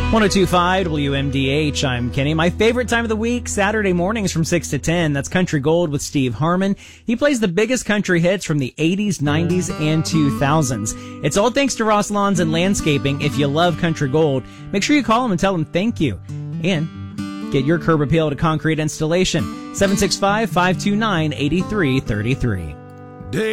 1025 WMDH. I'm Kenny. My favorite time of the week, Saturday mornings from 6 to 10. That's Country Gold with Steve Harmon. He plays the biggest country hits from the 80s, 90s, and 2000s. It's all thanks to Ross Lawns and Landscaping. If you love Country Gold, make sure you call him and tell him thank you. And get your curb appeal to concrete installation. 765-529-8333.